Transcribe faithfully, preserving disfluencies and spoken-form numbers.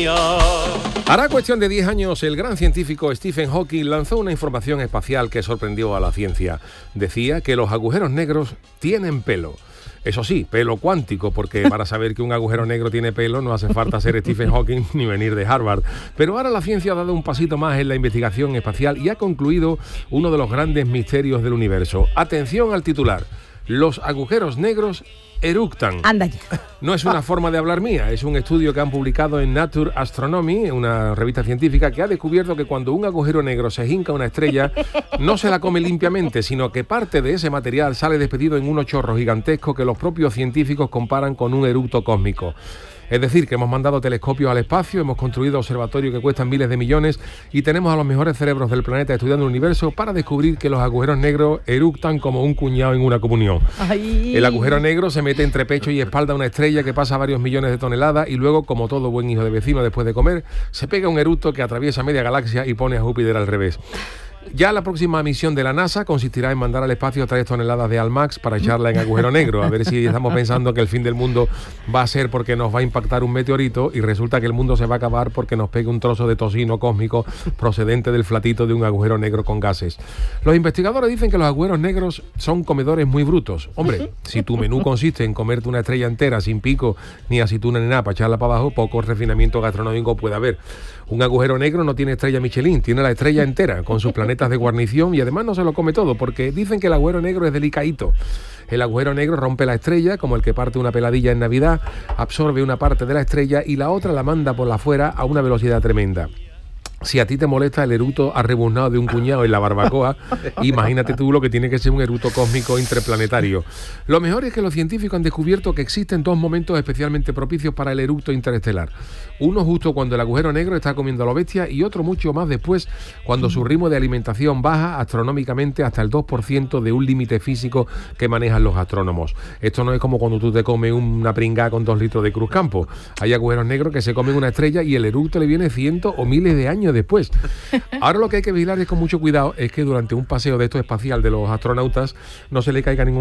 galaxia. Hará cuestión de diez años, el gran científico Stephen Hawking lanzó una información espacial que sorprendió a la ciencia. Decía que los agujeros negros tienen pelo. Eso sí, pelo cuántico, porque para saber que un agujero negro tiene pelo no hace falta ser Stephen Hawking ni venir de Harvard. Pero ahora la ciencia ha dado un pasito más en la investigación espacial y ha concluido uno de los grandes misterios del universo. Atención al titular: los agujeros negros eructan. Anda ya. No es una forma de hablar mía, es un estudio que han publicado en Nature Astronomy, una revista científica, que ha descubierto que cuando un agujero negro se hinca a una estrella, no se la come limpiamente, sino que parte de ese material sale despedido en unos chorros gigantescos que los propios científicos comparan con un eructo cósmico. Es decir, que hemos mandado telescopios al espacio, hemos construido observatorios que cuestan miles de millones y tenemos a los mejores cerebros del planeta estudiando el universo para descubrir que los agujeros negros eructan como un cuñado en una comunión. Ay. El agujero negro se mete entre pecho y espalda a una estrella que pasa varios millones de toneladas y luego, como todo buen hijo de vecino después de comer, se pega un eructo que atraviesa media galaxia y pone a Júpiter al revés. Ya la próxima misión de la NASA consistirá en mandar al espacio tres toneladas de Almax para echarla en agujero negro. A ver si estamos pensando que el fin del mundo va a ser porque nos va a impactar un meteorito y resulta que el mundo se va a acabar porque nos pegue un trozo de tocino cósmico procedente del flatito de un agujero negro con gases. Los investigadores dicen que los agujeros negros son comedores muy brutos. Hombre, si tu menú consiste en comerte una estrella entera sin pico ni aceituna ni nada para echarla para abajo, poco refinamiento gastronómico puede haber. Un agujero negro no tiene estrella Michelin, tiene la estrella entera con sus planetas de guarnición y además no se lo come todo porque dicen que el agujero negro es delicadito. El agujero negro rompe la estrella como el que parte una peladilla en Navidad, absorbe una parte de la estrella y la otra la manda por la afuera a una velocidad tremenda. Si a ti te molesta el eructo arrebuznado de un cuñado en la barbacoa, imagínate tú lo que tiene que ser un eructo cósmico interplanetario. Lo mejor es que los científicos han descubierto que existen dos momentos especialmente propicios para el eructo interestelar. Uno justo cuando el agujero negro está comiendo a lo bestia y otro mucho más después, cuando su ritmo de alimentación baja astronómicamente hasta el dos por ciento de un límite físico que manejan los astrónomos. Esto no es como cuando tú te comes una pringá con dos litros de Cruzcampo. Hay agujeros negros que se comen una estrella y el eructo le viene cientos o miles de años después. Ahora lo que hay que vigilar es con mucho cuidado es que durante un paseo de esto espacial de los astronautas no se le caiga ningún